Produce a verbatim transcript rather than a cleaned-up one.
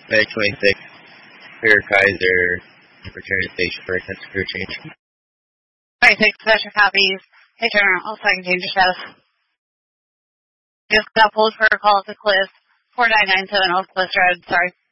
May twenty-six, Clear Kaiser, return station for a crew change. twenty-six, special copies. Hey, turn all second change your status. Just got pulled for a call to Cliff. four nine nine seven Old Cliff Road, sorry.